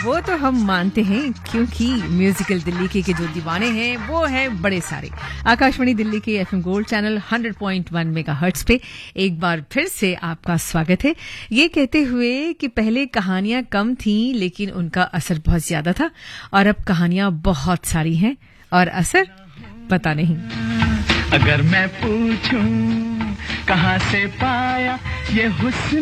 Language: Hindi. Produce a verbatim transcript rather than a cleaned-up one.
वो तो हम मानते हैं क्योंकि म्यूजिकल दिल्ली के, के जो दीवाने हैं वो है बड़े सारे। आकाशवाणी दिल्ली के FM gold channel hundred point one megahertz पे एक बार फिर से आपका स्वागत है, ये कहते हुए कि पहले कहानियां कम थीं लेकिन उनका असर बहुत ज्यादा था और अब कहानियां बहुत सारी हैं और असर पता नहीं। अगर मैं पूछूं कहां से पाया ये हुस्न